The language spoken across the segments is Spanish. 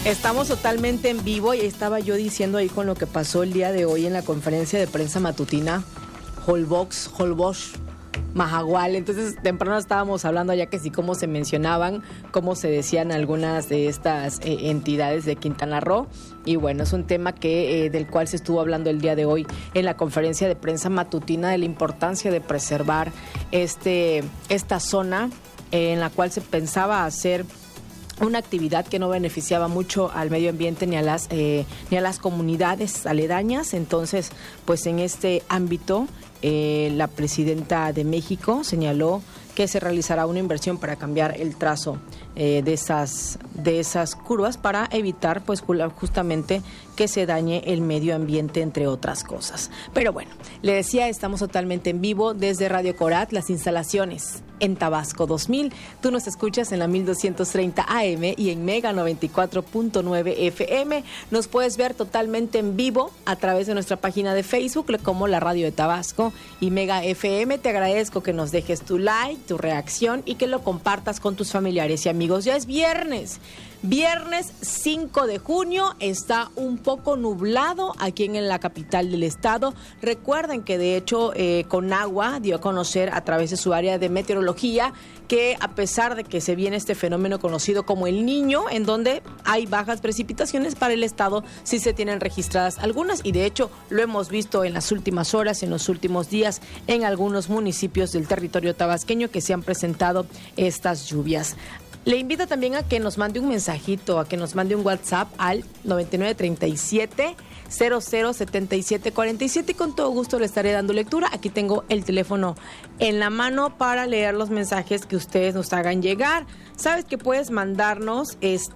Estamos totalmente en vivo y estaba yo diciendo ahí con lo que pasó el día de hoy en la conferencia de prensa matutina, Holbox, Mahahual. Entonces temprano estábamos hablando ya que sí cómo se mencionaban, cómo se decían algunas de estas entidades de Quintana Roo. Y bueno, es un tema del cual se estuvo hablando el día de hoy en la conferencia de prensa matutina, de la importancia de preservar esta zona en la cual se pensaba hacer una actividad que no beneficiaba mucho al medio ambiente ni a las comunidades aledañas. Entonces, pues en este ámbito, la presidenta de México señaló que se realizará una inversión para cambiar el trazo de esas curvas para evitar pues justamente que se dañe el medio ambiente, entre otras cosas. Pero bueno, le decía, estamos totalmente en vivo desde Radio Corat, las instalaciones en Tabasco 2000. Tú nos escuchas en la 1230 AM y en Mega 94.9 FM. Nos puedes ver totalmente en vivo a través de nuestra página de Facebook como la Radio de Tabasco y Mega FM. Te agradezco que nos dejes tu like, tu reacción y que lo compartas con tus familiares y amigos. Ya es viernes 5 de junio, está un poco nublado aquí en la capital del estado. Recuerden que de hecho Conagua dio a conocer a través de su área de meteorología que a pesar de que se viene este fenómeno conocido como el Niño, en donde hay bajas precipitaciones para el estado, sí se tienen registradas algunas y de hecho lo hemos visto en las últimas horas, en los últimos días, en algunos municipios del territorio tabasqueño que se han presentado estas lluvias. Le invito también a que nos mande un mensajito, a que nos mande un WhatsApp al 9937 007747 y con todo gusto le estaré dando lectura. Aquí tengo el teléfono en la mano para leer los mensajes que ustedes nos hagan llegar. Sabes que puedes mandarnos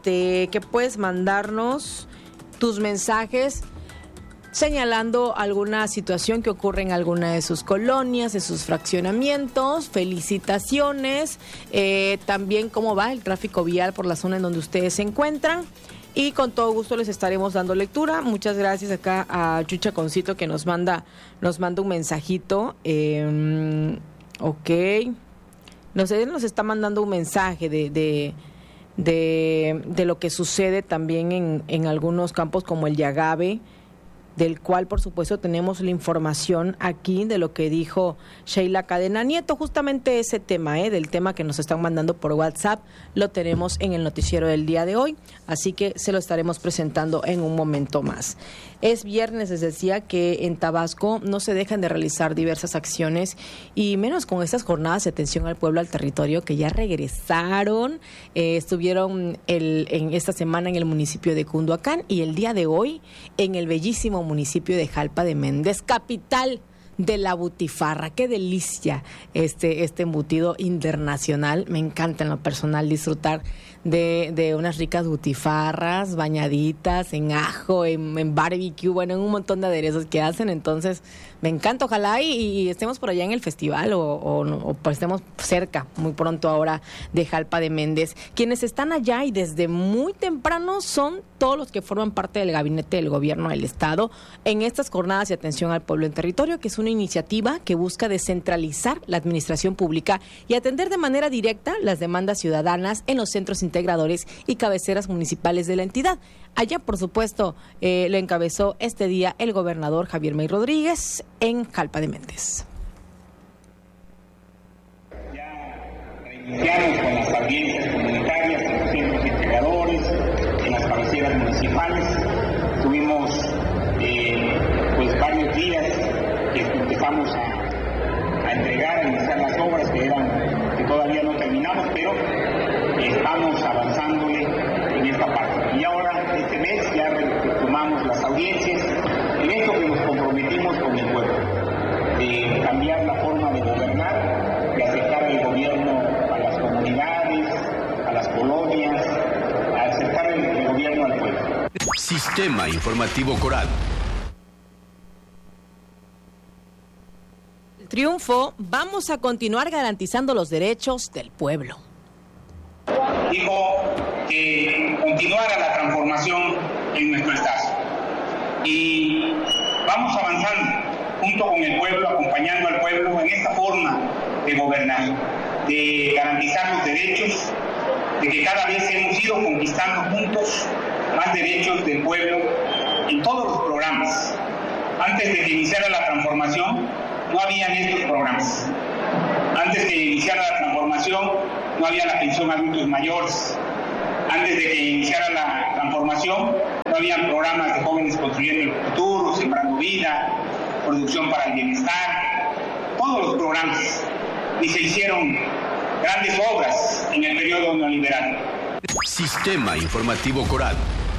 tus mensajes señalando alguna situación que ocurre en alguna de sus colonias, de sus fraccionamientos, felicitaciones, también cómo va el tráfico vial por la zona en donde ustedes se encuentran. Y con todo gusto les estaremos dando lectura. Muchas gracias acá a Chucha Concito que nos manda un mensajito. Ok. Nos está mandando un mensaje de lo que sucede también en algunos campos como el Yagave, del cual por supuesto tenemos la información aquí de lo que dijo Sheila Cadena Nieto, justamente ese tema, del tema que nos están mandando por WhatsApp, lo tenemos en el noticiero del día de hoy, así que se lo estaremos presentando en un momento más. Es viernes, les decía que en Tabasco no se dejan de realizar diversas acciones y menos con estas jornadas de atención al pueblo, al territorio que ya regresaron, estuvieron en esta semana en el municipio de Cunduacán y el día de hoy en el bellísimo municipio de Jalpa de Méndez, capital de la butifarra. Qué delicia este embutido internacional. Me encanta en lo personal disfrutar de unas ricas butifarras bañaditas en ajo, en barbecue, bueno, en un montón de aderezos que hacen. Entonces me encanta, ojalá y estemos por allá en el festival o estemos cerca muy pronto ahora de Jalpa de Méndez. Quienes están allá y desde muy temprano son todos los que forman parte del gabinete del gobierno del estado en estas jornadas de atención al pueblo en territorio, que es una iniciativa que busca descentralizar la administración pública y atender de manera directa las demandas ciudadanas en los centros integradores y cabeceras municipales de la entidad. Allá, por supuesto, lo encabezó este día el gobernador Javier May Rodríguez en Jalpa de Méndez. Ya reiniciamos con las audiencias comunitarias en los centros integradores, en las cabeceras municipales. Tuvimos pues varios días que empezamos a entregar, a iniciar las obras que todavía no terminamos, pero estamos avanzándole en esta parte. Y ahora, este mes, ya retomamos las audiencias en esto que nos comprometimos con el pueblo, de cambiar la forma de gobernar, de acercar el gobierno a las comunidades, a las colonias, a acercar el gobierno al pueblo. Sistema Informativo Coral. Triunfo, vamos a continuar garantizando los derechos del pueblo. Dijo que continuara la transformación en nuestro estado. Y vamos avanzando junto con el pueblo, acompañando al pueblo en esta forma de gobernar, de garantizar los derechos, de que cada vez hemos ido conquistando juntos derechos del pueblo en todos los programas. Antes de que iniciara la transformación, no habían estos programas. Antes de que iniciara la transformación, no había la pensión a adultos mayores. Antes de que iniciara la transformación, no había programas de jóvenes construyendo el futuro, sembrando vida, producción para el bienestar, todos los programas. Y se hicieron grandes obras en el periodo neoliberal. Sistema Informativo Coral.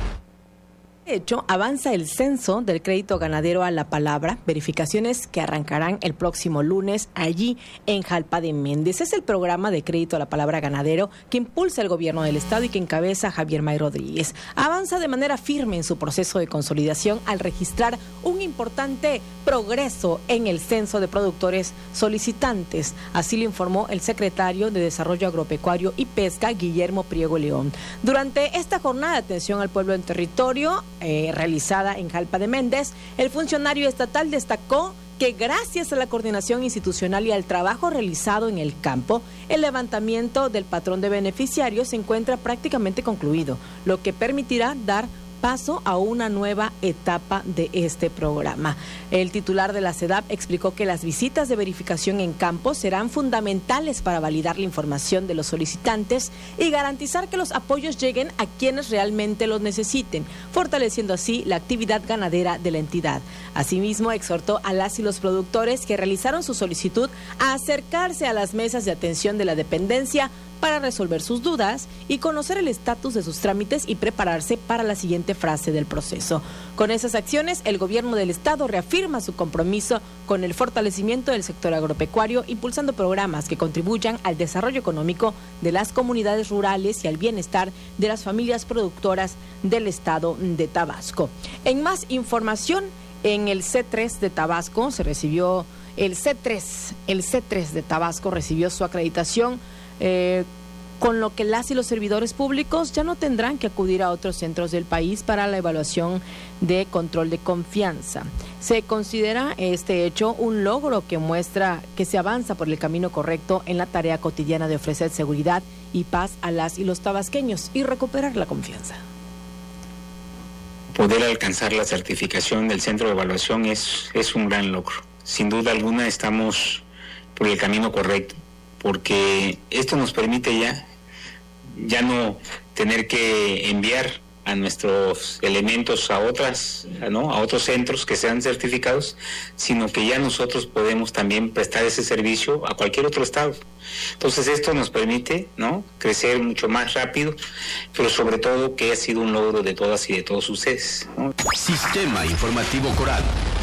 De hecho, avanza el censo del crédito ganadero a la palabra, verificaciones que arrancarán el próximo lunes allí en Jalpa de Méndez. Es el programa de crédito a la palabra ganadero que impulsa el gobierno del estado y que encabeza Javier May Rodríguez. Avanza de manera firme en su proceso de consolidación al registrar un importante progreso en el censo de productores solicitantes. Así lo informó el secretario de Desarrollo Agropecuario y Pesca, Guillermo Priego León. Durante esta jornada de atención al pueblo en territorio, realizada en Jalpa de Méndez, el funcionario estatal destacó que gracias a la coordinación institucional y al trabajo realizado en el campo, el levantamiento del patrón de beneficiarios se encuentra prácticamente concluido, lo que permitirá dar paso a una nueva etapa de este programa. El titular de la SEDAP explicó que las visitas de verificación en campo serán fundamentales para validar la información de los solicitantes y garantizar que los apoyos lleguen a quienes realmente los necesiten, fortaleciendo así la actividad ganadera de la entidad. Asimismo, exhortó a las y los productores que realizaron su solicitud a acercarse a las mesas de atención de la dependencia para resolver sus dudas y conocer el estatus de sus trámites y prepararse para la siguiente fase del proceso. Con esas acciones, el gobierno del estado reafirma su compromiso con el fortalecimiento del sector agropecuario, impulsando programas que contribuyan al desarrollo económico de las comunidades rurales y al bienestar de las familias productoras del estado de Tabasco. En más información, en el C3 de Tabasco se recibió el C3 de Tabasco recibió su acreditación, con lo que las y los servidores públicos ya no tendrán que acudir a otros centros del país para la evaluación de control de confianza. Se considera este hecho un logro que muestra que se avanza por el camino correcto en la tarea cotidiana de ofrecer seguridad y paz a las y los tabasqueños y recuperar la confianza. Poder alcanzar la certificación del centro de evaluación es un gran logro. Sin duda alguna estamos por el camino correcto, porque esto nos permite ya no tener que enviar a nuestros elementos a otros centros que sean certificados, sino que ya nosotros podemos también prestar ese servicio a cualquier otro estado. Entonces esto nos permite, crecer mucho más rápido, pero sobre todo que ha sido un logro de todas y de todos ustedes, ¿no? Sistema Informativo Coral.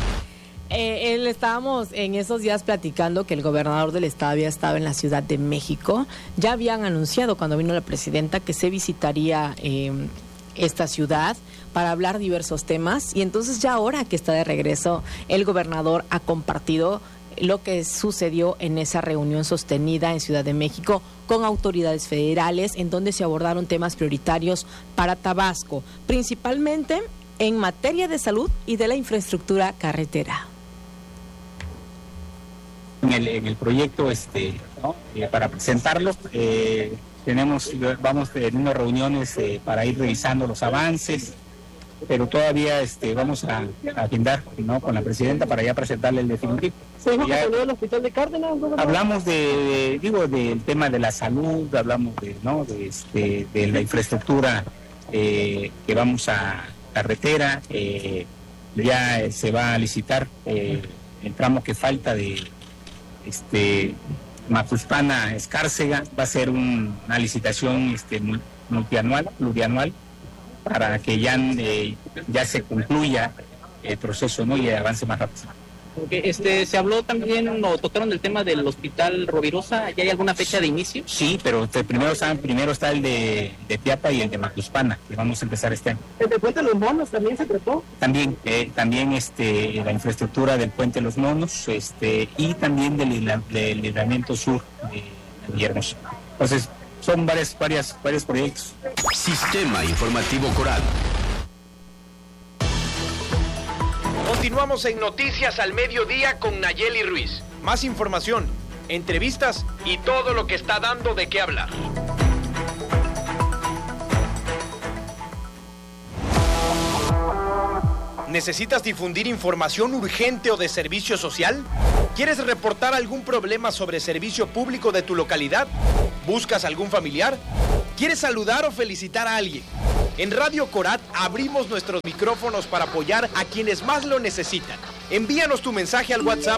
Estábamos en esos días platicando que el gobernador del estado había estado en la Ciudad de México. Ya habían anunciado cuando vino la presidenta que se visitaría esta ciudad para hablar diversos temas, y entonces ya ahora que está de regreso, el gobernador ha compartido lo que sucedió en esa reunión sostenida en Ciudad de México con autoridades federales, en donde se abordaron temas prioritarios para Tabasco, principalmente en materia de salud y de la infraestructura carretera. En el proyecto para presentarlo, vamos en unas reuniones para ir revisando los avances, pero todavía vamos a agendar con la presidenta para ya presentarle el definitivo. ¿Se dijo que salió del hospital de Cárdenas? Hablamos del tema de la salud, hablamos de la infraestructura que vamos a carretera, ya se va a licitar el tramo que falta de Macuspana Escárcega. Va a ser una licitación plurianual para que ya se concluya el proceso, y avance más rápido. Okay, se habló también, o tocaron el tema del hospital Rovirosa. ¿Ya hay alguna fecha de inicio? Sí, pero primero está el de Piapa y el de Macuspana, que vamos a empezar este año. ¿El de Puente Los Monos también se trató? También la infraestructura del Puente Los Monos, y también del libramiento sur de Villahermosa. Entonces, son varios proyectos. Sistema Informativo Coral. Continuamos en Noticias al Mediodía con Nayeli Ruiz. Más información, entrevistas y todo lo que está dando de qué hablar. ¿Necesitas difundir información urgente o de servicio social? ¿Quieres reportar algún problema sobre servicio público de tu localidad? ¿Buscas algún familiar? ¿Quieres saludar o felicitar a alguien? En Radio Corat abrimos nuestros micrófonos para apoyar a quienes más lo necesitan. Envíanos tu mensaje al WhatsApp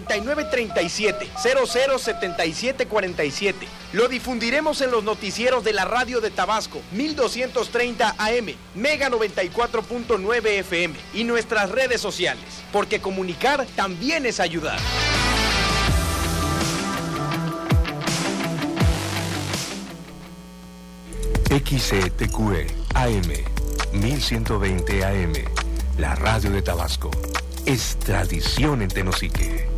9937-007747. Lo difundiremos en los noticieros de la radio de Tabasco, 1230 AM, Mega 94.9 FM y nuestras redes sociales, porque comunicar también es ayudar. XCTQE AM 1120 AM, la radio de Tabasco, es tradición en Tenosique.